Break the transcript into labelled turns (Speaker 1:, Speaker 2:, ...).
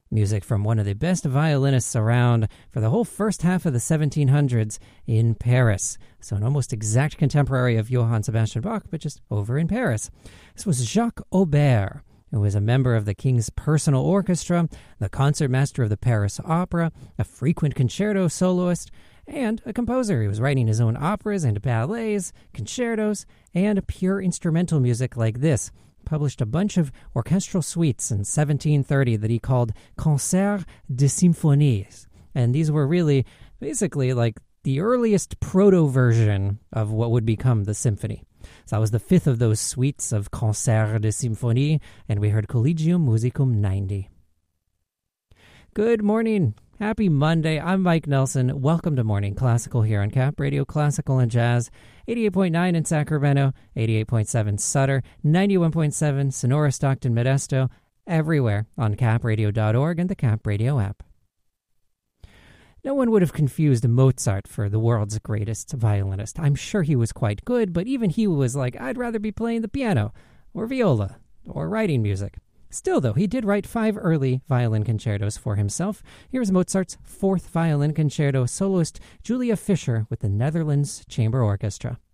Speaker 1: Music from one of the best violinists around for the whole first half of the 1700s in Paris. So an almost exact contemporary of Johann Sebastian Bach, but just over in Paris. This was Jacques Aubert, who was a member of the King's personal orchestra, the concertmaster of the Paris Opera, a frequent concerto soloist, and a composer. He was writing his own operas and ballets, concertos, and pure instrumental music like this. Published a bunch of orchestral suites in 1730 that he called Concerts de Symphonies. And these were really basically like the earliest proto-version of what would become the symphony. So that was the fifth of those suites of Concerts de Symphonie, and we heard Collegium Musicum 90. Good morning. Happy Monday. I'm Mike Nelson. Welcome to Morning Classical here on Cap Radio Classical and Jazz, 88.9 in Sacramento, 88.7 Sutter, 91.7 Sonora, Stockton, Modesto, everywhere on capradio.org and the Cap Radio app. No one would have confused Mozart for the world's greatest violinist. I'm sure he was quite good, but even he was like, I'd rather be playing the piano or viola or writing music. Still, though, he did write 5 early violin concertos for himself. Here's Mozart's 4th violin concerto, soloist Julia Fischer with the Netherlands Chamber Orchestra.